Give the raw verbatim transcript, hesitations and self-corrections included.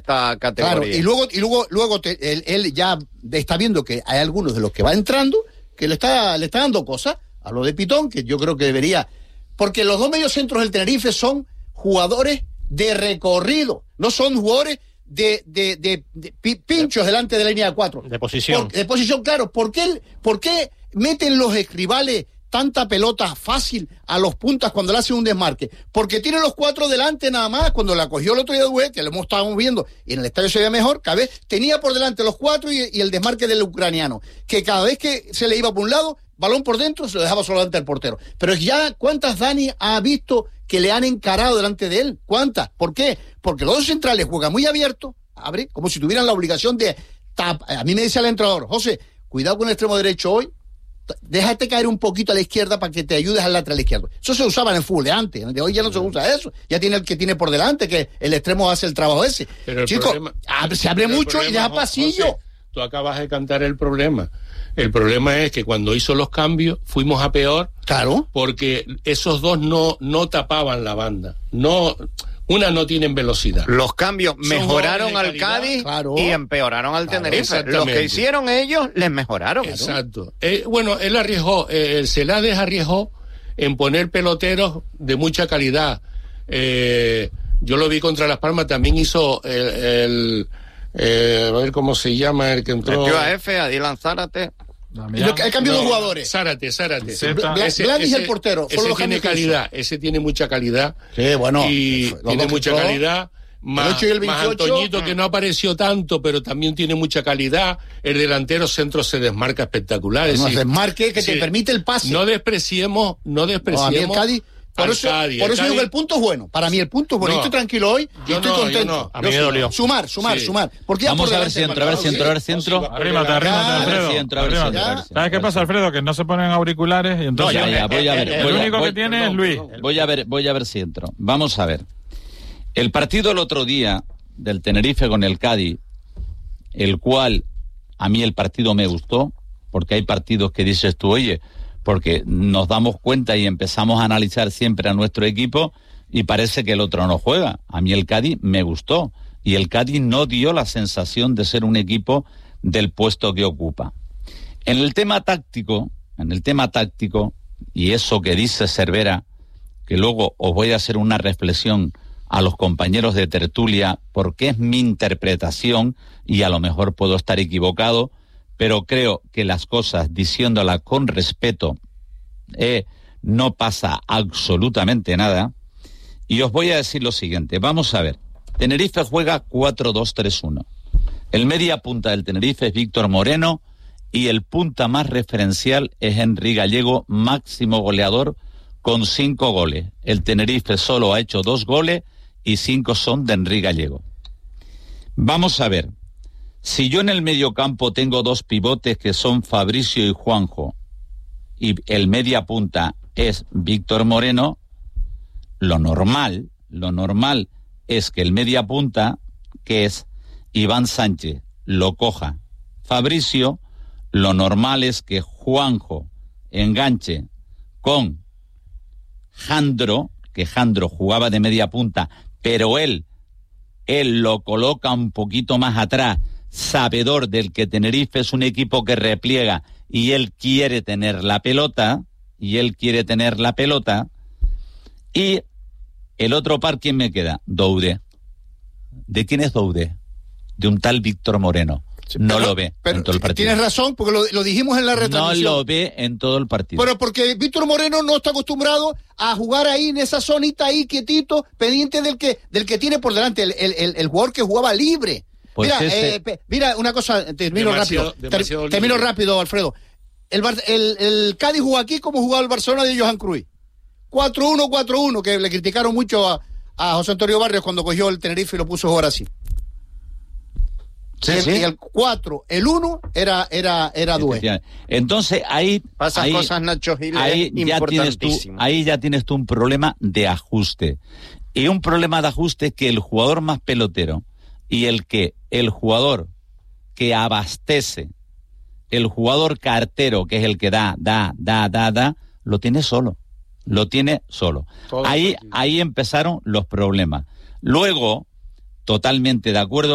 esta categoría. Claro, y luego, y luego, luego te, él, él ya está viendo que hay algunos de los que va entrando que le está, le está dando cosas. Hablo de Pitón, que yo creo que debería, porque los dos mediocentros del Tenerife son jugadores de recorrido, no son jugadores de, de, de, de pinchos delante de la línea de cuatro. De posición. Por, de posición, claro. ¿Por qué, por qué meten los rivales tanta pelota fácil a los puntas cuando le hacen un desmarque? Porque tiene los cuatro delante nada más. Cuando la cogió el otro día Due, que lo hemos estado viendo y en el estadio se ve mejor, cada vez tenía por delante los cuatro y, y el desmarque del ucraniano, que cada vez que se le iba por un lado, balón por dentro, se lo dejaba solamente al portero. Pero ya, ¿cuántas Dani ha visto que le han encarado delante de él? ¿Cuántas? ¿Por qué? Porque los dos centrales juegan muy abiertos, abre, como si tuvieran la obligación de tap. A mí me dice el entrenador, José, cuidado con el extremo derecho hoy, déjate caer un poquito a la izquierda para que te ayudes al lateral izquierdo. Eso se usaba en el fútbol de antes, de hoy ya no se usa eso. Ya tiene el que tiene por delante, que el extremo hace el trabajo ese. Pero el Chicos, problema, abre, se abre mucho problema, y deja pasillo. José, tú acabas de cantar el problema. El problema es que cuando hizo los cambios fuimos a peor. Claro. Porque esos dos no, no tapaban la banda. No, una no tienen velocidad. Los cambios Son mejoraron al calidad, Cádiz claro. y empeoraron al Claro, Tenerife. Los que hicieron ellos les mejoraron. Exacto. Eh, bueno, él arriesgó, eh, el Celades arriesgó en poner peloteros de mucha calidad. Eh, yo lo vi contra Las Palmas, también hizo el, el eh, a ver cómo se llama el que entró. Metió a F, a Dylan Zárate. Hay cambio no, de jugadores. Zárate, Zárate. Gladys el portero. Ese tiene calidad, ese tiene mucha calidad. Sí, bueno. Y tiene mucha entró, calidad. Más, el más Antoñito, que no apareció tanto, pero también tiene mucha calidad. El delantero centro se desmarca espectacular. Es no, decir, desmarque que sí, te permite el pase. No despreciemos, no despreciemos. No, a mí el Cádiz, por eso, Cádiz, por eso Cádiz, digo que el punto es bueno. Para mí el punto es bueno. No, estoy tranquilo hoy y estoy no, contento. No. A mí me dolió. Sumar, sumar, sí. sumar. Porque Vamos a ver si entra, a ver si entra, a ver si entra. Arrímate, arrímate, Alfredo. Arrímate. ¿Sabes qué pasa, Alfredo? Que no se ponen auriculares y entonces No, ya, ya, voy a ver, el voy a- único voy- que tiene es Luis. Voy a ver, voy a ver si entro. Vamos a ver. El partido el otro día del Tenerife con el Cádiz, el cual a mí el partido me gustó, porque hay partidos que dices tú, oye, porque nos damos cuenta y empezamos a analizar siempre a nuestro equipo y parece que el otro no juega. A mí el Cádiz me gustó y el Cádiz no dio la sensación de ser un equipo del puesto que ocupa. En el tema táctico, en el tema táctico, y eso que dice Cervera, que luego os voy a hacer una reflexión a los compañeros de tertulia, porque es mi interpretación y a lo mejor puedo estar equivocado, pero creo que las cosas, diciéndolas con respeto, eh, no pasa absolutamente nada. Y os voy a decir lo siguiente, vamos a ver, Tenerife juega cuatro dos tres uno. El media punta del Tenerife es Víctor Moreno y el punta más referencial es Henry Gallego, máximo goleador con cinco goles. El Tenerife solo ha hecho dos goles y cinco son de Henry Gallego. Vamos a ver, si yo en el mediocampo tengo dos pivotes que son Fabricio y Juanjo y el media punta es Víctor Moreno, lo normal, lo normal es que el media punta, que es Iván Sánchez, lo coja Fabricio, lo normal es que Juanjo enganche con Jandro, que Jandro jugaba de media punta, pero él, él lo coloca un poquito más atrás, sabedor del que Tenerife es un equipo que repliega y él quiere tener la pelota, y él quiere tener la pelota, y el otro par, ¿quién me queda? Doude. ¿De quién es Doude? De un tal Víctor Moreno. No pero, lo ve pero en todo el partido. Tienes razón, porque lo, lo dijimos en la retransmisión. No lo ve en todo el partido. Pero porque Víctor Moreno no está acostumbrado a jugar ahí en esa zonita ahí quietito, pendiente del que del que tiene por delante, el, el, el, el jugador que jugaba libre. Pues mira, ese... eh, pe, mira, una cosa, termino demasiado, rápido. Demasiado ter, termino rápido, Alfredo. El, Bar, el, el Cádiz jugó aquí como jugaba el Barcelona de Johan Cruyff. cuatro uno, cuatro uno, que le criticaron mucho a, a José Antonio Barrios cuando cogió el Tenerife y lo puso a jugar así. Sí, y, el, sí. y el cuatro, el uno era era era Due. Entonces ahí pasan ahí, cosas, Nacho Gil, ahí ya tienes tú, ahí ya tienes tú un problema de ajuste. Y un problema de ajuste es que el jugador más pelotero y el que el jugador que abastece, el jugador cartero, que es el que da, da, da, da, da, lo tiene solo. Lo tiene solo. Todo ahí ahí empezaron los problemas. Luego, totalmente de acuerdo